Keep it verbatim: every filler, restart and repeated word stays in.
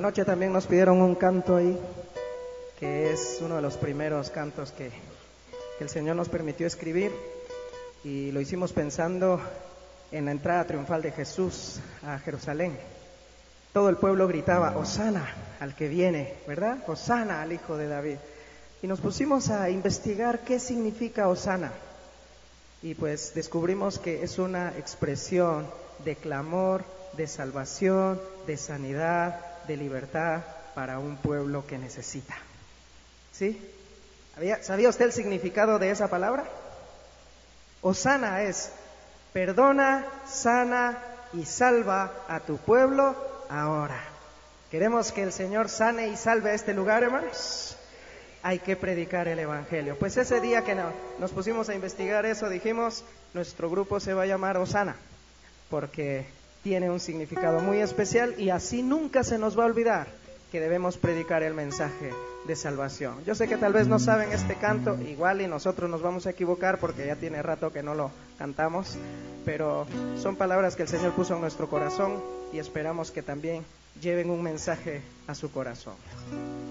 Anoche también nos pidieron un canto ahí, que es uno de los primeros cantos que, que el Señor nos permitió escribir, y lo hicimos pensando en la entrada triunfal de Jesús a Jerusalén. Todo el pueblo gritaba, Hosana al que viene, ¿verdad? Hosana al hijo de David. Y nos pusimos a investigar qué significa Hosana. Y pues descubrimos que es una expresión de clamor, de salvación, de sanidad, de libertad para un pueblo que necesita. ¿Sí? ¿Sabía usted el significado de esa palabra? Hosana es perdona, sana y salva a tu pueblo ahora. ¿Queremos que el Señor sane y salve a este lugar, hermanos? Hay que predicar el Evangelio. Pues ese día que no, nos pusimos a investigar eso, dijimos, nuestro grupo se va a llamar Hosana, porque tiene un significado muy especial y así nunca se nos va a olvidar que debemos predicar el mensaje de salvación. Yo sé que tal vez no saben este canto, igual y nosotros nos vamos a equivocar porque ya tiene rato que no lo cantamos, pero son palabras que el Señor puso en nuestro corazón y esperamos que también lleven un mensaje a su corazón.